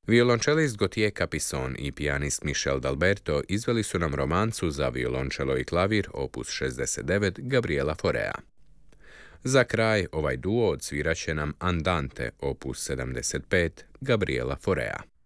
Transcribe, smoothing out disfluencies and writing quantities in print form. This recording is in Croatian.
Violončelist Gauthier Capisson i pijanist Michel D'Alberto izveli su nam romancu za violončelo i klavir opus 69 Gabriela Faurea. Za kraj, ovaj duo odsvirat će nam Andante opus 75 Gabriela Faurea.